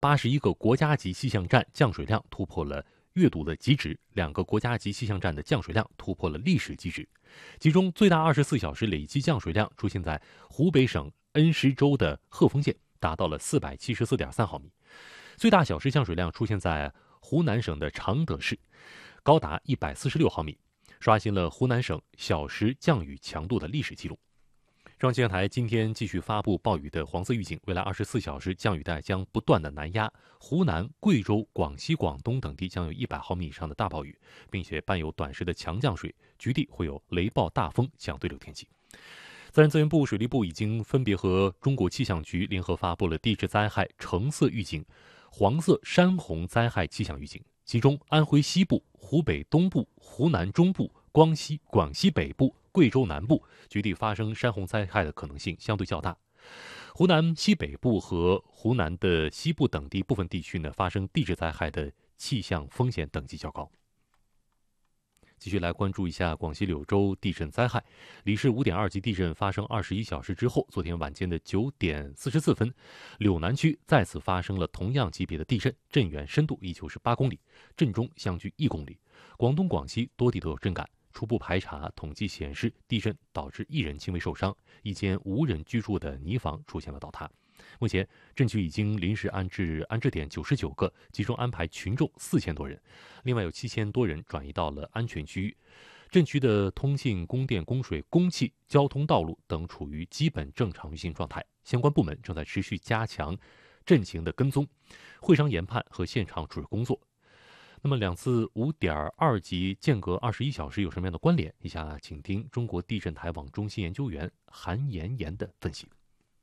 81个国家级气象站降水量突破了阅读的极值，2个国家级气象站的降水量突破了历史极值。其中最大24小时累计降水量出现在湖北省恩施州的鹤峰县，达到了474.3毫米；最大小时降水量出现在湖南省的常德市，高达146毫米，刷新了湖南省小时降雨强度的历史记录。中央气象台今天继续发布暴雨的黄色预警，未来24小时降雨带将不断的南压，湖南、贵州、广西、广东等地将有100毫米以上的大暴雨，并且伴有短时的强降水，局地会有雷暴大风相对流天气。自然资源部、水利部已经分别和中国气象局联合发布了地质灾害橙色预警、黄色山洪灾害气象预警，其中安徽西部、湖北东部、湖南中部、广西北部、贵州南部局地发生山洪灾害的可能性相对较大，湖南西北部和湖南的西部等地部分地区呢发生地质灾害的气象风险等级较高。继续来关注一下广西柳州地震灾害。里氏5.2级地震发生21小时之后，昨天晚间的9点44分，柳南区再次发生了同样级别的地震，震源深度依旧是8公里，震中相距1公里。广东、广西多地都有震感。初步排查统计显示，地震导致1人轻微受伤，一间无人居住的泥房出现了倒塌。目前，震区已经临时安置点99个，集中安排群众4000多人，另外有7000多人转移到了安全区域。震区的通信、供电、供水、供气、交通道路等处于基本正常运行状态，相关部门正在持续加强震情的跟踪、会商研判和现场处置工作。那么两次5.2级间隔21小时有什么样的关联？以下请听中国地震台网中心研究员韩妍妍的分析。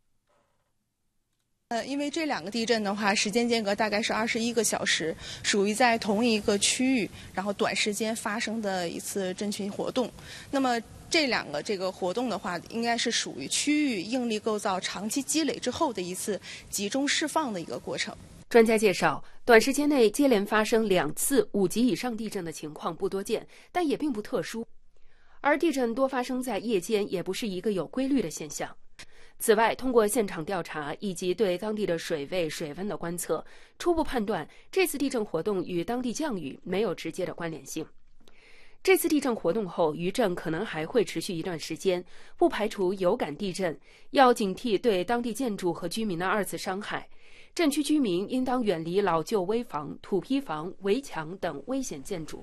因为这2个地震的话，时间间隔大概是21个小时，属于在同一个区域，然后短时间发生的一次震群活动。那么这2个这个活动的话，应该是属于区域应力构造长期积累之后的一次集中释放的一个过程。 专家介绍，短时间内接连发生2次5级以上地震的情况不多见，但也并不特殊。而地震多发生在夜间，也不是一个有规律的现象。此外，通过现场调查以及对当地的水位、水温的观测，初步判断这次地震活动与当地降雨没有直接的关联性。这次地震活动后，余震可能还会持续一段时间，不排除有感地震，要警惕对当地建筑和居民的2次伤害。震区居民应当远离老旧危房、土坯房、围墙等危险建筑。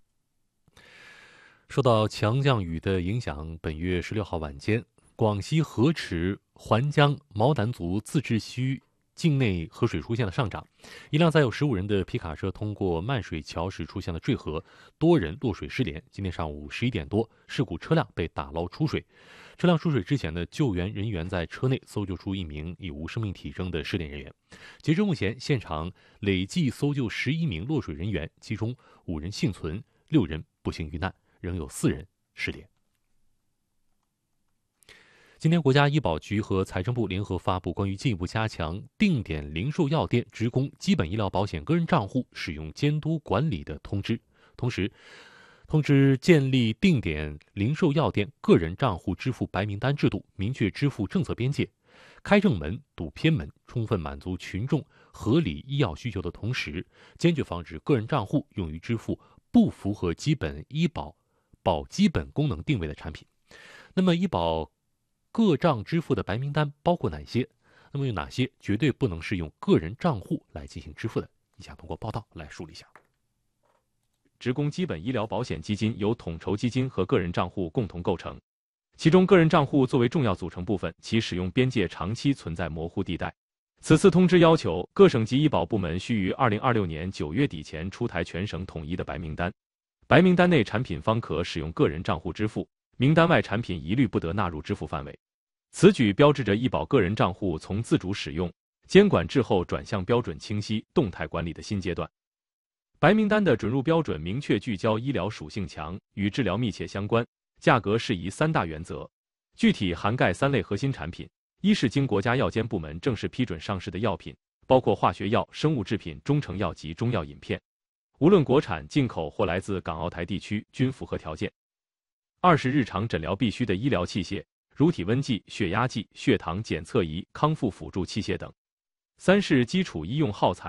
受到强降雨的影响，本月16号晚间，广西河池、环江、毛南族自治区境内河水出现了上涨，一辆载有15人的皮卡车通过漫水桥时出现了坠河，多人落水失联。今天上午11点多，事故车辆被打捞出水。车辆出水之前呢，救援人员在车内搜救出1名已无生命体征的失联人员。截至目前，现场累计搜救11名落水人员，其中5人幸存，6人不幸遇难，仍有4人失联。今天，国家医保局和财政部联合发布关于进一步加强定点零售药店职工基本医疗保险个人账户使用监督管理的通知，同时通知建立定点零售药店个人账户支付白名单制度，明确支付政策边界，开正门堵偏门，充分满足群众合理医药需求的同时，坚决防止个人账户用于支付不符合基本医保基本功能定位的产品。那么医保个账支付的白名单包括哪些？那么有哪些绝对不能是用个人账户来进行支付的？以下通过报道来梳理一下。 职工基本医疗保险基金由统筹基金和个人账户共同构成，其中个人账户作为重要组成部分，其使用边界长期存在模糊地带。此次通知要求，各省级医保部门需于2026年9月底前出台全省统一的白名单，白名单内产品方可使用个人账户支付，名单外产品一律不得纳入支付范围。此举标志着医保个人账户从自主使用、监管滞后转向标准清晰、动态管理的新阶段。白名单的准入标准明确聚焦医疗属性强、与治疗密切相关、价格适宜3大原则，具体涵盖3类核心产品：一是经国家药监部门正式批准上市的药品，包括化学药、生物制品、中成药及中药饮片，无论国产、进口或来自港澳台地区均符合条件；二是日常诊疗必需的医疗器械，如体温计、血压计、血糖检测仪、康复辅助器械等； 三是基础医用耗材。